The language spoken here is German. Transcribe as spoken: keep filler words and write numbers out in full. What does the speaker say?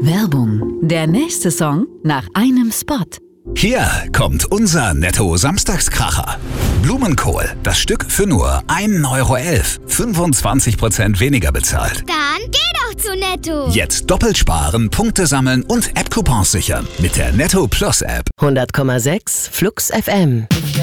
Werbung. Der nächste Song nach einem Spot. Hier kommt unser Netto-Samstagskracher. Blumenkohl, das Stück für nur ein Euro elf. fünfundzwanzig Prozent weniger bezahlt. Dann geh doch zu Netto. Jetzt doppelt sparen, Punkte sammeln und App-Coupons sichern. Mit der Netto Plus App. hundert Komma sechs Flux F M.